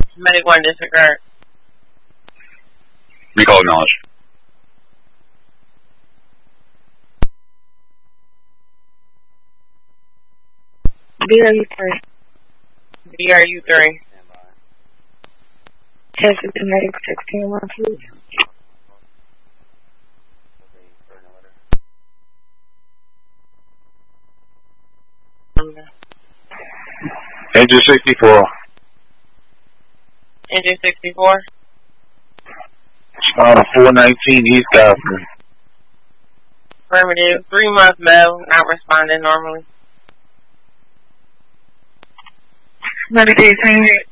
Medic 1 disregard. Recall acknowledged. BRU3. BRU3. Tested to medic 16-1, please. Engine 64. Engine 64. Spawn 419 East Gotham. Affirmative. 3-month male, not responding normally. Medic 18.